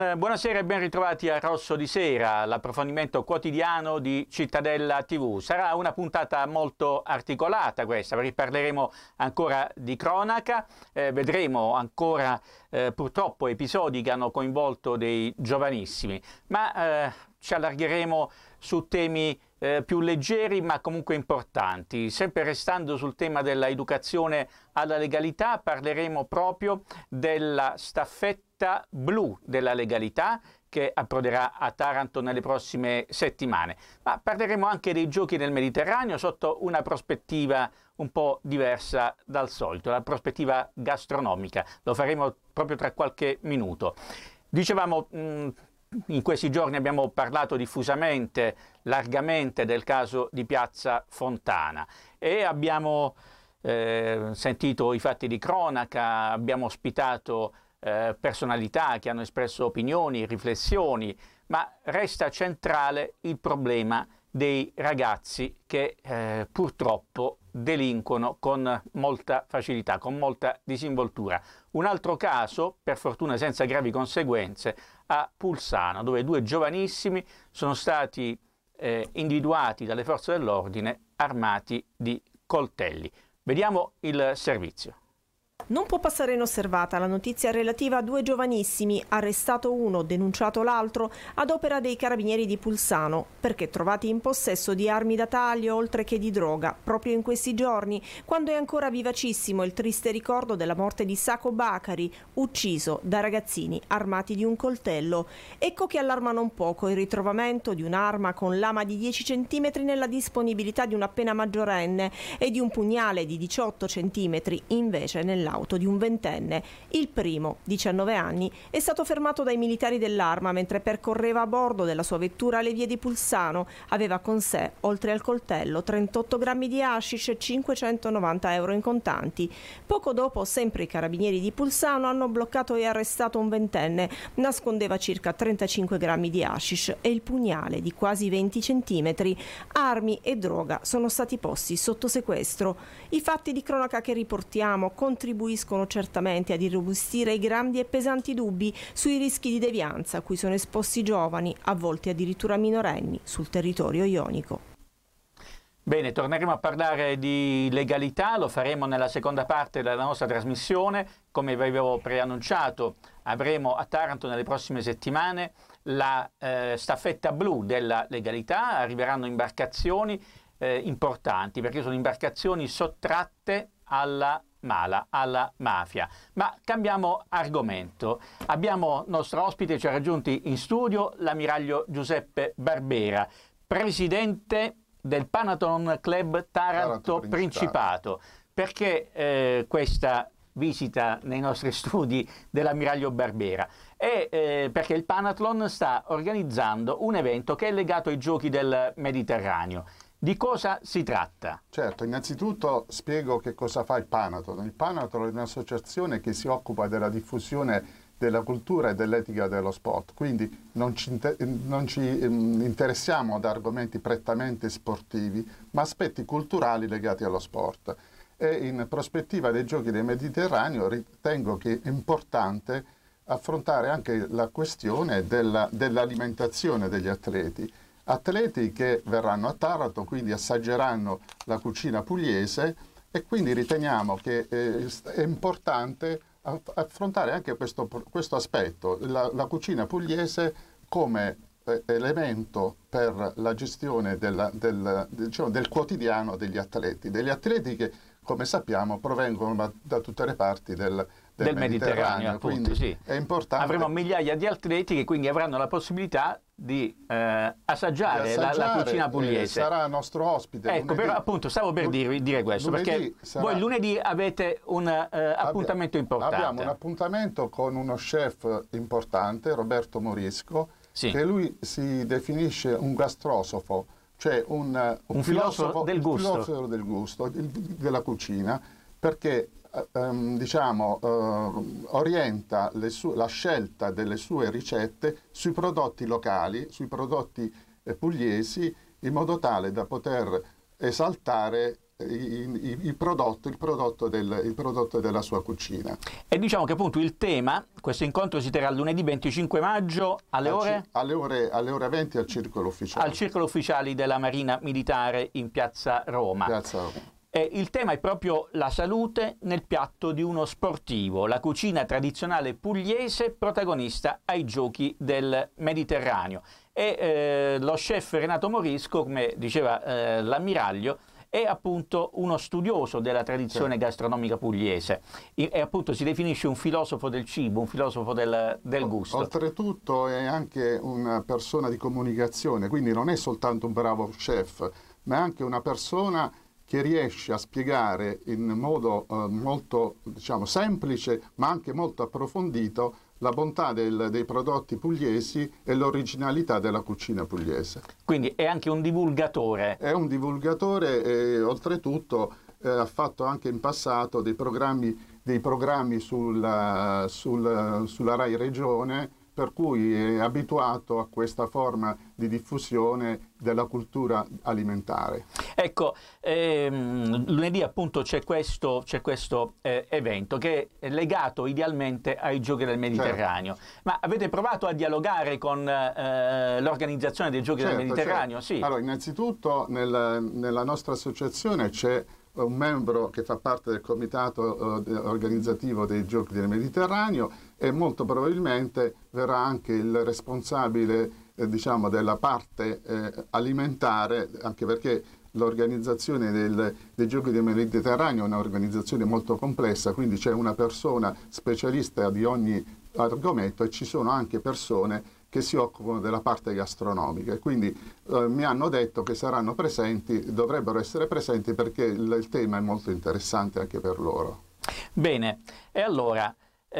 Buonasera e ben ritrovati a Rosso di Sera, l'approfondimento quotidiano di Cittadella TV. Sarà una puntata molto articolata questa, perché parleremo ancora di cronaca, vedremo ancora purtroppo episodi che hanno coinvolto dei giovanissimi, ma ci allargheremo su temi più leggeri ma comunque importanti. Sempre restando sul tema dell'educazione alla legalità, parleremo proprio della staffetta blu della legalità che approderà a Taranto nelle prossime settimane. Ma parleremo anche dei giochi del Mediterraneo sotto una prospettiva un po' diversa dal solito, la prospettiva gastronomica. Lo faremo proprio tra qualche minuto. Dicevamo, in questi giorni abbiamo parlato diffusamente, largamente del caso di Piazza Fontana e abbiamo sentito i fatti di cronaca, abbiamo ospitato personalità che hanno espresso opinioni, riflessioni, ma resta centrale il problema dei ragazzi che purtroppo delinquono con molta facilità, con molta disinvoltura. Un altro caso, per fortuna senza gravi conseguenze, a Pulsano, dove due giovanissimi sono stati individuati dalle forze dell'ordine armati di coltelli. Vediamo il servizio. Non può passare inosservata la notizia relativa a due giovanissimi, arrestato uno, denunciato l'altro, ad opera dei carabinieri di Pulsano, perché trovati in possesso di armi da taglio oltre che di droga, proprio in questi giorni, quando è ancora vivacissimo il triste ricordo della morte di Sako Bakari, ucciso da ragazzini armati di un coltello. Ecco che allarma non poco il ritrovamento di un'arma con lama di 10 cm nella disponibilità di un appena maggiorenne e di un pugnale di 18 cm invece nell'auto di un ventenne. Il primo, 19 anni, è stato fermato dai militari dell'Arma mentre percorreva a bordo della sua vettura le vie di Pulsano. Aveva con sé, oltre al coltello, 38 grammi di hashish e 590 euro in contanti. Poco dopo, sempre i carabinieri di Pulsano hanno bloccato e arrestato un ventenne. Nascondeva circa 35 grammi di hashish e il pugnale di quasi 20 centimetri. Armi e droga sono stati posti sotto sequestro. I fatti di cronaca che riportiamo contribuiscono certamente ad irrobustire i grandi e pesanti dubbi sui rischi di devianza a cui sono esposti i giovani, a volte addirittura minorenni, sul territorio ionico. Bene, torneremo a parlare di legalità, lo faremo nella seconda parte della nostra trasmissione. Come vi avevo preannunciato, avremo a Taranto nelle prossime settimane la staffetta blu della legalità. Arriveranno imbarcazioni importanti, perché sono imbarcazioni sottratte alla mafia. Ma cambiamo argomento. Abbiamo nostro ospite, ci ha raggiunti in studio l'ammiraglio Giuseppe Barbera, presidente del Panathlon Club Taranto Principato. Perché questa visita nei nostri studi dell'ammiraglio Barbera? Perché il Panathlon sta organizzando un evento che è legato ai giochi del Mediterraneo. Di cosa si tratta? Certo, innanzitutto spiego che cosa fa il Panathlon. Il Panathlon è un'associazione che si occupa della diffusione della cultura e dell'etica dello sport, quindi non ci interessiamo ad argomenti prettamente sportivi, ma aspetti culturali legati allo sport. E in prospettiva dei Giochi del Mediterraneo ritengo che è importante affrontare anche la questione dell'alimentazione degli atleti. Atleti che verranno a Taranto, quindi assaggeranno la cucina pugliese e quindi riteniamo che è importante affrontare anche questo aspetto, la cucina pugliese come elemento per la gestione del quotidiano degli atleti che, come sappiamo, provengono da tutte le parti del Mediterraneo, appunto, quindi sì. È importante. Avremo migliaia di atleti che quindi avranno la possibilità di assaggiare la cucina pugliese. Sarà nostro ospite. Ecco, lunedì. però appunto stavo per dire questo, perché voi lunedì avete un appuntamento importante. Abbiamo un appuntamento con uno chef importante, Roberto Morisco, sì, che lui si definisce un gastrosofo, cioè un filosofo del gusto. Filosofo del gusto, della cucina, perché orienta la scelta delle sue ricette sui prodotti locali, sui prodotti pugliesi, in modo tale da poter esaltare il prodotto della sua cucina. E diciamo che appunto il tema, questo incontro si terrà lunedì 25 maggio alle ore 20 al Circolo Ufficiale. Al Circolo Ufficiali della Marina Militare in Piazza Roma. E il tema è proprio la salute nel piatto di uno sportivo, la cucina tradizionale pugliese protagonista ai Giochi del Mediterraneo. E lo chef Renato Morisco, come diceva l'ammiraglio, è appunto uno studioso della tradizione gastronomica pugliese e appunto si definisce un filosofo del cibo, un filosofo del gusto. Oltretutto è anche una persona di comunicazione, quindi non è soltanto un bravo chef, ma è anche una persona che riesce a spiegare in modo molto, diciamo, semplice, ma anche molto approfondito, la bontà dei prodotti pugliesi e l'originalità della cucina pugliese. Quindi è anche un divulgatore. È un divulgatore e oltretutto ha fatto anche in passato dei programmi sulla Rai Regione, per cui è abituato a questa forma di diffusione della cultura alimentare. Ecco, lunedì appunto c'è questo evento che è legato idealmente ai Giochi del Mediterraneo. Certo. Ma avete provato a dialogare con l'organizzazione dei Giochi del Mediterraneo? Certo. Sì. Allora, innanzitutto nella nostra associazione c'è un membro che fa parte del comitato organizzativo dei Giochi del Mediterraneo e molto probabilmente verrà anche il responsabile diciamo della parte alimentare, anche perché l'organizzazione dei Giochi del Mediterraneo è un'organizzazione molto complessa, quindi c'è una persona specialista di ogni argomento e ci sono anche persone che si occupano della parte gastronomica e quindi mi hanno detto che saranno presenti, dovrebbero essere presenti perché il tema è molto interessante anche per loro. Bene, e allora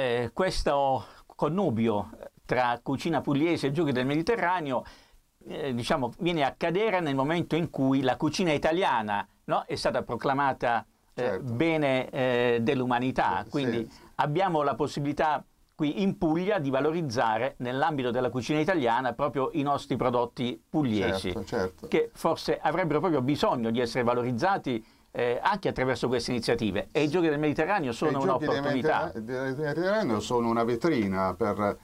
questo connubio tra cucina pugliese e Giochi del Mediterraneo diciamo, viene a cadere nel momento in cui la cucina italiana, no, è stata proclamata certo, bene dell'umanità, quindi sì, abbiamo la possibilità qui in Puglia di valorizzare nell'ambito della cucina italiana proprio i nostri prodotti pugliesi, certo. Che forse avrebbero proprio bisogno di essere valorizzati anche attraverso queste iniziative. E i Giochi del Mediterraneo sono un'opportunità. I Giochi del Mediterraneo sono una vetrina per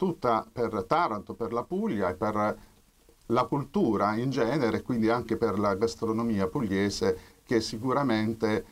Taranto, per la Puglia e per la cultura in genere, quindi anche per la gastronomia pugliese, che sicuramente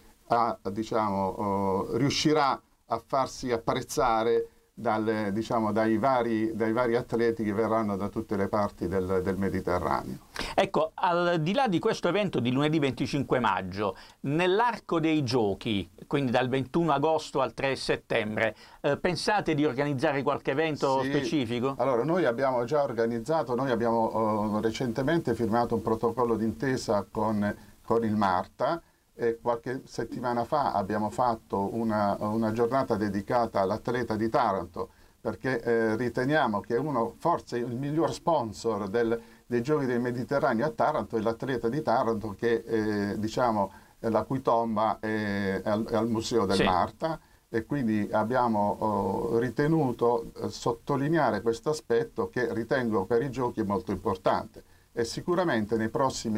riuscirà a farsi apprezzare dai vari atleti che verranno da tutte le parti del Mediterraneo. Ecco, al di là di questo evento di lunedì 25 maggio, nell'arco dei Giochi, quindi dal 21 agosto al 3 settembre, pensate di organizzare qualche evento specifico? Allora, noi abbiamo già organizzato, abbiamo recentemente firmato un protocollo d'intesa con il Marta, e qualche settimana fa abbiamo fatto una giornata dedicata all'atleta di Taranto, perché riteniamo che forse il miglior sponsor dei Giochi del Mediterraneo a Taranto è l'atleta di Taranto, che la cui tomba è al Museo del Marta, e quindi abbiamo ritenuto sottolineare questo aspetto che ritengo per i Giochi molto importante. E sicuramente nelle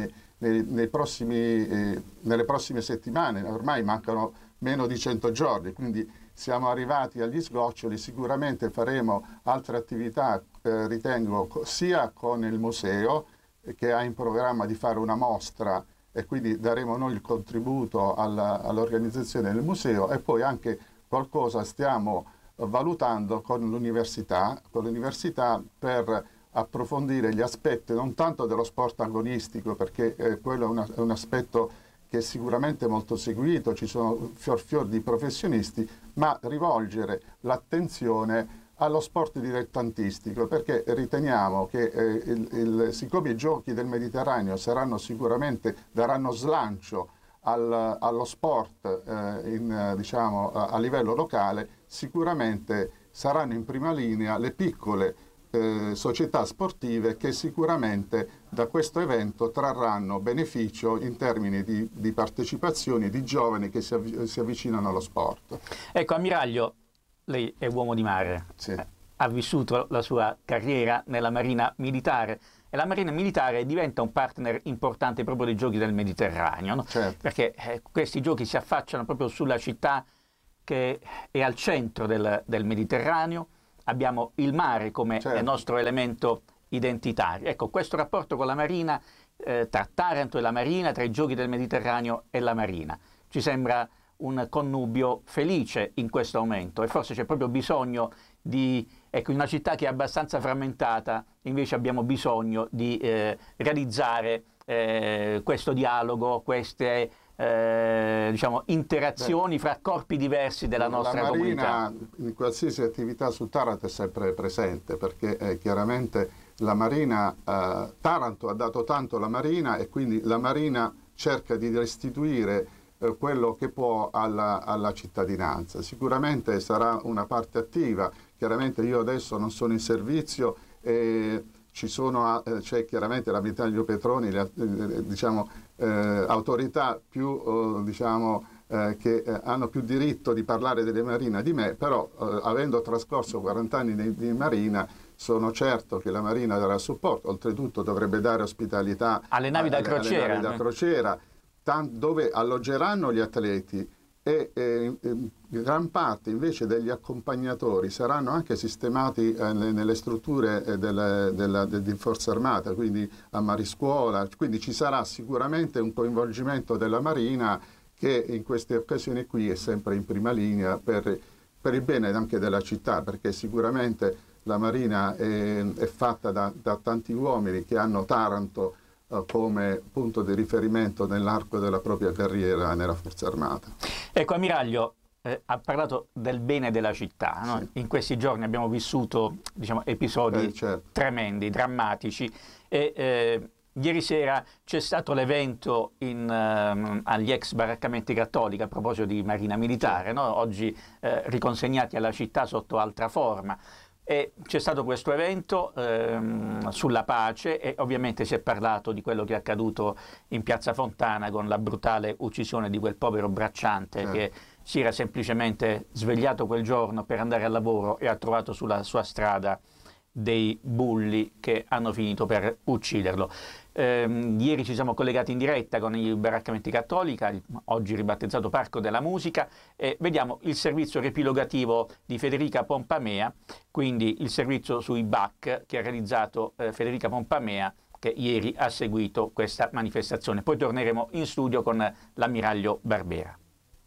prossime settimane, ormai mancano meno di 100 giorni, quindi siamo arrivati agli sgoccioli, sicuramente faremo altre attività, ritengo, sia con il museo, che ha in programma di fare una mostra, e quindi daremo noi il contributo all'organizzazione del museo, e poi anche qualcosa stiamo valutando con l'università per approfondire gli aspetti non tanto dello sport agonistico, perché quello è un aspetto che è sicuramente molto seguito, ci sono fior di professionisti, ma rivolgere l'attenzione allo sport dilettantistico, perché riteniamo che siccome i Giochi del Mediterraneo daranno slancio allo sport a livello locale, sicuramente saranno in prima linea le piccole società sportive che sicuramente da questo evento trarranno beneficio in termini di partecipazioni di giovani che si avvicinano allo sport. Ecco, ammiraglio, lei è uomo di mare. Sì. ha vissuto la sua carriera nella Marina Militare, e la Marina Militare diventa un partner importante proprio dei Giochi del Mediterraneo, no? Certo. Perché questi giochi si affacciano proprio sulla città che è al centro del Mediterraneo. Abbiamo il mare come Certo. nostro elemento identitario. Ecco, questo rapporto con la Marina, tra Taranto e la Marina, tra i Giochi del Mediterraneo e la Marina, ci sembra un connubio felice in questo momento, e forse c'è proprio bisogno di, ecco, in una città che è abbastanza frammentata, invece abbiamo bisogno di realizzare questo dialogo, queste diciamo, interazioni fra corpi diversi della nostra comunità. La Marina in qualsiasi attività su Taranto è sempre presente, perché chiaramente la Marina, Taranto ha dato tanto alla Marina, e quindi la Marina cerca di restituire quello che può alla cittadinanza. Sicuramente sarà una parte attiva. Chiaramente io adesso non sono in servizio, c'è chiaramente l'Ammiraglio Petroni, diciamo, autorità più che hanno più diritto di parlare delle Marina di me, però avendo trascorso 40 anni di Marina, sono certo che la Marina darà supporto. Oltretutto dovrebbe dare ospitalità alle navi da crociera, alle navi da crociera, dove alloggeranno gli atleti, e gran parte invece degli accompagnatori saranno anche sistemati nelle strutture di Forza Armata, quindi a Mariscuola. Quindi ci sarà sicuramente un coinvolgimento della Marina, che in queste occasioni qui è sempre in prima linea per il bene anche della città, perché sicuramente la Marina è fatta da tanti uomini che hanno Taranto come punto di riferimento nell'arco della propria carriera nella Forza Armata. Ecco, Ammiraglio ha parlato del bene della città, no? Sì. In questi giorni abbiamo vissuto, diciamo, episodi certo. tremendi, drammatici, e ieri sera c'è stato l'evento agli ex baraccamenti cattolici a proposito di Marina Militare, no? Oggi riconsegnati alla città sotto altra forma. E c'è stato questo evento sulla pace, e ovviamente si è parlato di quello che è accaduto in Piazza Fontana con la brutale uccisione di quel povero bracciante che si era semplicemente svegliato quel giorno per andare al lavoro e ha trovato sulla sua strada dei bulli che hanno finito per ucciderlo. Ieri ci siamo collegati in diretta con i baraccamenti cattolici, oggi ribattezzato Parco della Musica, e vediamo il servizio riepilogativo di Federica Pompamea, quindi il servizio sui BAC che ha realizzato Federica Pompamea, che ieri ha seguito questa manifestazione. Poi torneremo in studio con l'ammiraglio Barbera.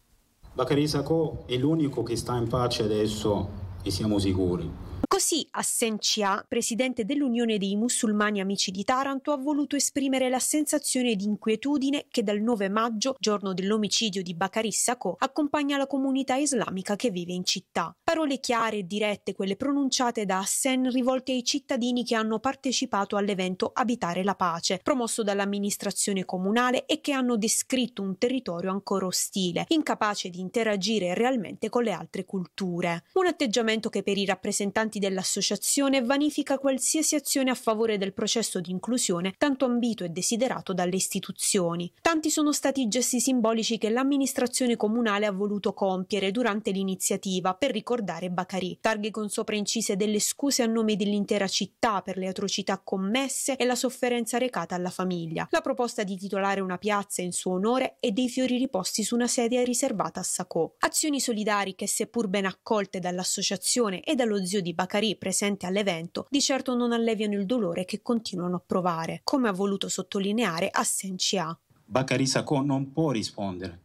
Bakary Sakho è l'unico che sta in pace adesso, e siamo sicuri. Così Hassan Chia, presidente dell'Unione dei Musulmani Amici di Taranto, ha voluto esprimere la sensazione di inquietudine che dal 9 maggio, giorno dell'omicidio di Bakary Sakho, accompagna la comunità islamica che vive in città. Parole chiare e dirette, quelle pronunciate da Hassan, rivolte ai cittadini che hanno partecipato all'evento Abitare la Pace, promosso dall'amministrazione comunale, e che hanno descritto un territorio ancora ostile, incapace di interagire realmente con le altre culture. Un atteggiamento che per i rappresentanti dell'associazione vanifica qualsiasi azione a favore del processo di inclusione tanto ambito e desiderato dalle istituzioni. Tanti sono stati i gesti simbolici che l'amministrazione comunale ha voluto compiere durante l'iniziativa per ricordare Bakary. Targhe con sopra incise delle scuse a nome dell'intera città per le atrocità commesse e la sofferenza recata alla famiglia. La proposta di titolare una piazza in suo onore e dei fiori riposti su una sedia riservata a Sakho. Azioni solidari che, seppur ben accolte dall'associazione e dallo zio di Bakary presente all'evento, di certo non alleviano il dolore che continuano a provare, come ha voluto sottolineare Hassan Chia. Bakary Sakho non può rispondere,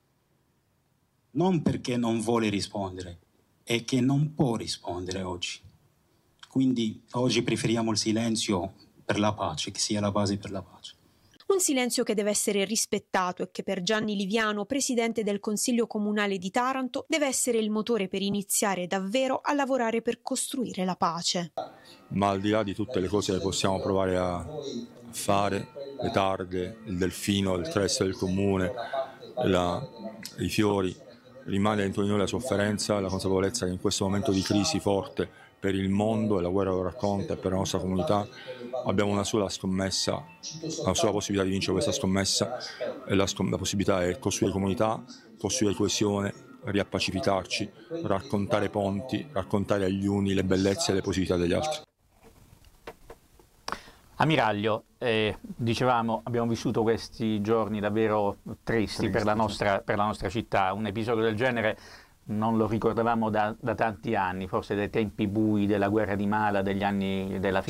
non perché non vuole rispondere, è che non può rispondere oggi. Quindi oggi preferiamo il silenzio per la pace, che sia la base per la pace. Un silenzio che deve essere rispettato e che per Gianni Liviano, presidente del Consiglio Comunale di Taranto, deve essere il motore per iniziare davvero a lavorare per costruire la pace. Ma al di là di tutte le cose che possiamo provare a fare, le targhe, il delfino, il resto del comune, i fiori, rimane dentro di noi la sofferenza e la consapevolezza che in questo momento di crisi forte per il mondo, e la guerra lo racconta, e per la nostra comunità abbiamo una sola scommessa, una sola possibilità di vincere questa scommessa, e la possibilità è costruire comunità, costruire coesione, riappacificarci, raccontare ponti, raccontare agli uni le bellezze e le positività degli altri. Ammiraglio, dicevamo, abbiamo vissuto questi giorni davvero tristi per la nostra città. Un episodio del genere non lo ricordavamo da tanti anni, forse dai tempi bui della guerra di Mala, degli anni della fine